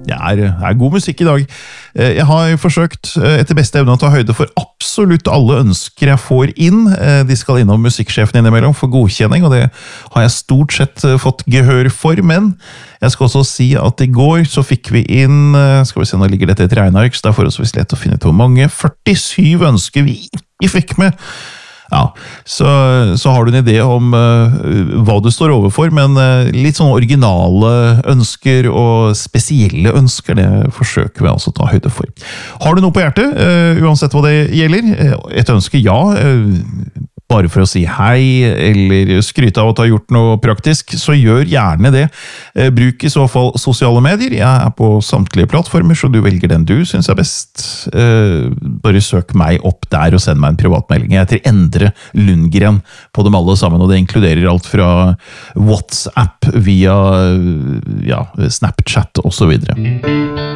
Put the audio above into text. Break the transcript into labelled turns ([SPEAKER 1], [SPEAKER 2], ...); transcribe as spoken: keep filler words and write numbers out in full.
[SPEAKER 1] Det er, er god musikk i dag. Jeg har forsøkt etter beste evne å ta høyde for absolutt alle ønsker jeg får inn. De skal innom musikksjefen innimellom for godkjenning, og det har jeg stort sett fått gehør for, men jeg skal også si at i går så fikk vi inn, skal vi se, nå ligger dette i et regneark, så det er forholdsvis lett å finne ut hvor mange, førtisju ønsker vi ikke fikk med. Ja, så, så har du en idé om uh, hva du står overfor, men uh, litt sånn originale ønsker og spesielle ønsker, det forsøker vi altså å ta høyde for. Har du noe på hjertet, uh, uansett hva det gjelder? Et ønske, ja. Uh, bare for å si hei, eller skryte av at du har gjort noe praktisk, så gjør gjerne det. Uh, bruk i så fall sosiale medier. Jeg er på samtlige plattformer, så du velger den du synes er best. Uh, bare søk meg opp der og send meg en privatmelding. Jeg heter Endre Lundgren på dem alle sammen, og det inkluderer alt fra WhatsApp via ja, Snapchat og så videre.